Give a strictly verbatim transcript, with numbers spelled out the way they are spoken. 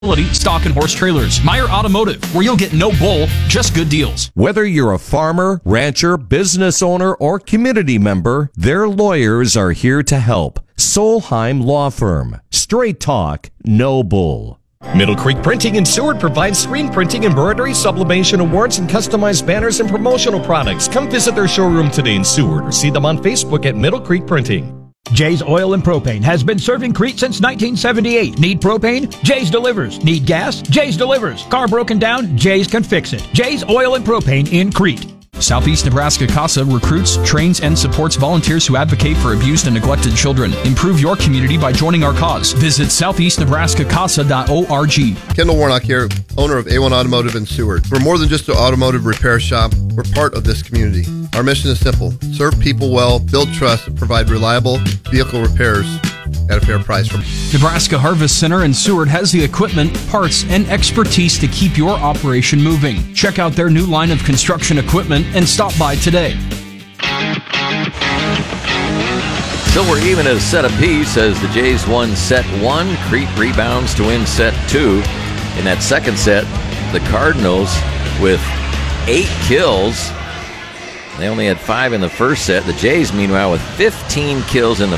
stock and horse trailers. Meyer Automotive, where you'll get no bull, just good deals. Whether you're a farmer, rancher, business owner, or community member, their lawyers are here to help. Solheim Law Firm. Straight talk, no bull. Middle Creek Printing in Seward provides screen printing, embroidery, sublimation, awards, and customized banners and promotional products. Come visit their showroom today in Seward or see them on Facebook at Middle Creek Printing. Jay's Oil and Propane has been serving Crete since nineteen seventy-eight. Need propane? Jay's delivers. Need gas? Jay's delivers. Car broken down? Jay's can fix it. Jay's Oil and Propane in Crete. Southeast Nebraska CASA recruits, trains, and supports volunteers who advocate for abused and neglected children. Improve your community by joining our cause. Visit southeast nebraska casa dot org. Kendall Warnock here, owner of A one Automotive in Seward. We're more than just an automotive repair shop. We're part of this community. Our mission is simple: serve people well, build trust, and provide reliable vehicle repairs at a fair price. From Nebraska Harvest Center in Seward has the equipment, parts, and expertise to keep your operation moving. Check out their new line of construction equipment and stop by today. So we're even at a set apiece as the Jays won set one. Crete rebounds to win set two. In that second set, the Cardinals with eight kills. They only had five in the first set. The Jays, meanwhile, with fifteen kills in the